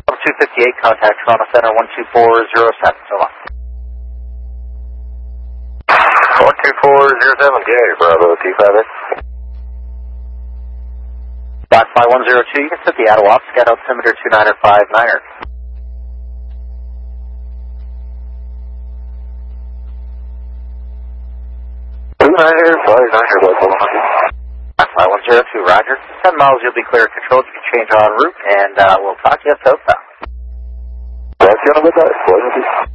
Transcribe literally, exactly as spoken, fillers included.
two fifty-eight, contact Toronto Center one two four zero seven, so long. one two four zero seven, Gary, Bravo, T five X. Black five one zero two, you can set the Attawap, scat altimeter two niner five niner. two niner five niner, Black five one zero two. Black five one zero two, roger. ten miles, you'll be clear of control, you can change en route, and uh, we'll talk to you southbound. That's the end of the day,